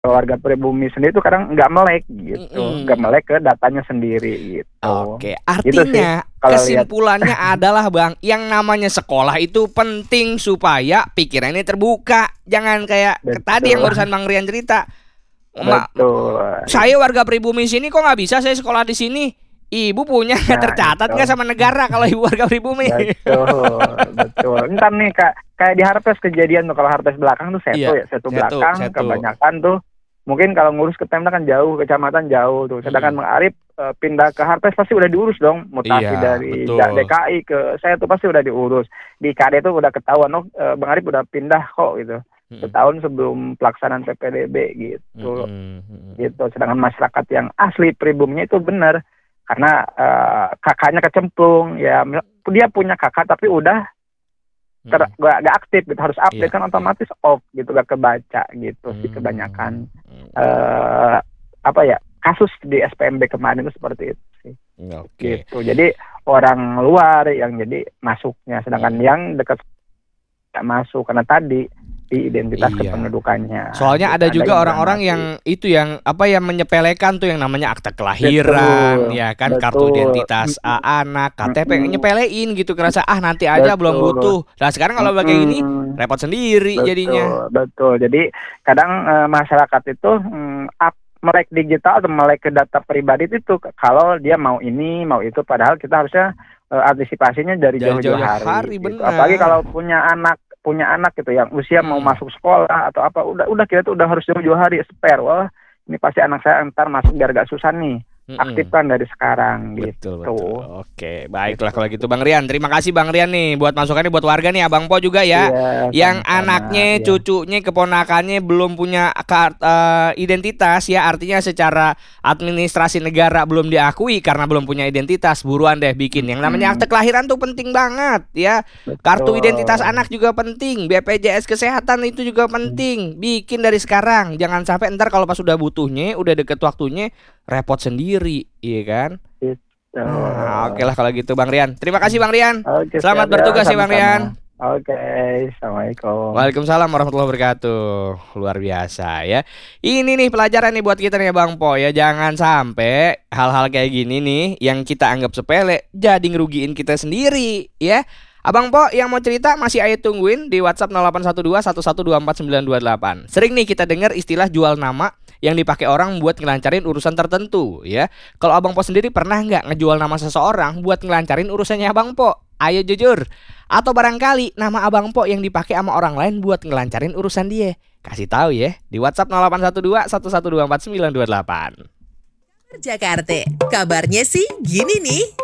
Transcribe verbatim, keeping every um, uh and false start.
warga pribumi sendiri tuh kadang nggak melek gitu, Mm-mm. nggak melek ke datanya sendiri gitu. Oke, Gitu sih artinya kalau lihat. kesimpulannya adalah Bang, yang namanya sekolah itu penting supaya pikirannya terbuka. Jangan kayak ke tadi yang Betul, barusan Bang Rian cerita. Ma, betul. saya warga pribumi sini kok nggak bisa saya sekolah di sini? Ibu punya nggak Nah tercatat itu. nggak sama negara kalau ibu warga pribumi? Betul, betul. Ntar nih kak, kayak di Harpes kejadian tuh, kalau Harpes belakang tuh setu Iya, ya, setu setu, belakang, setu. kebanyakan tuh mungkin kalau ngurus ke Pemda kan jauh, kecamatan jauh tuh. Sedangkan Hmm. Bang Arif eh, pindah ke Harpes pasti udah diurus dong, mutasi Iya, dari betul. D K I ke saya tuh pasti udah diurus. Di K D tuh udah ketahuan, oh eh, Bang Arif udah pindah kok gitu. Mm-mm. Setahun sebelum pelaksanaan P P D B gitu. Mm-mm, mm-mm. Gitu. Sedangkan masyarakat yang asli pribuminya itu benar karena eh, kakaknya kecemplung ya, dia punya kakak tapi udah ter, Mm-mm. gak, gak aktif gitu, harus update Iya, kan otomatis off gitu, gak kebaca gitu sih Hmm. kebanyakan Hmm. eh apa ya, kasus di S P M B kemarin itu seperti itu sih Oke. gitu. Jadi orang luar yang jadi masuknya, sedangkan Hmm. yang dekat gak masuk karena tadi di identitas Iya. kependudukannya. Soalnya Gitu. ada juga orang-orang beramati. yang itu yang apa yang menyepelekan tuh yang namanya akta kelahiran, Betul, ya kan, kartu betul. identitas uh, anak, K T P, Mm-mm. nyepelein gitu, kerasa ah nanti aja belum Betul. butuh. Nah sekarang kalau kayak gini Mm-mm. repot sendiri jadinya. Betul, betul. Jadi kadang eh, masyarakat itu mm, up, melek digital atau melek ke data pribadi itu kalau dia mau ini, mau itu, padahal kita harusnya eh, antisipasinya dari Dari jauh-jauh jauh-jauh hari. hari, Gitu. benar. Apalagi kalau punya anak, punya anak gitu yang usia mau Hmm. masuk sekolah atau apa, udah udah kita tuh udah harus jauh-jauh hari spare. Wah, ini pasti anak saya ntar masuk biar gak susah nih. Mm-mm. Aktifkan dari sekarang Betul, gitu. betul. Oke, baiklah kalau gitu Bang Rian. Terima kasih Bang Rian nih buat masukannya buat warga nih, Abang Po juga ya. Iya, Yang sama-sama. anaknya, Iya. cucunya, keponakannya belum punya kart, eh, identitas ya, artinya secara administrasi negara belum diakui karena belum punya identitas. Buruan deh bikin. Yang namanya Hmm. akte kelahiran tuh penting banget ya. Kartu Betul. identitas anak juga penting. B P J S kesehatan itu juga penting. Bikin dari sekarang. Jangan sampai ntar kalau pas udah butuhnya, udah deket waktunya, repot sendiri, iya kan? Gitu. Nah, oke lah kalau gitu Bang Rian. Terima kasih Bang Rian. Oke, Selamat siap bertugas ya Bang sama-sama. Rian. Oke, assalamualaikum. Waalaikumsalam warahmatullahi wabarakatuh. Luar biasa ya. Ini nih pelajaran nih buat kita nih Bang Po ya. Jangan sampai hal-hal kayak gini nih yang kita anggap sepele jadi ngerugiin kita sendiri ya. Abang Po yang mau cerita masih ayo tungguin di WhatsApp nol delapan satu dua satu satu dua empat sembilan dua delapan. Sering nih kita dengar istilah jual nama yang dipakai orang buat ngelancarin urusan tertentu ya. Kalau Abang Po sendiri pernah nggak ngejual nama seseorang buat ngelancarin urusannya Abang Po? Ayo jujur. Atau barangkali nama Abang Po yang dipakai sama orang lain buat ngelancarin urusan dia? Kasih tahu ya di WhatsApp nol delapan satu dua satu satu dua empat sembilan dua delapan. Jakarta, kabarnya sih gini nih.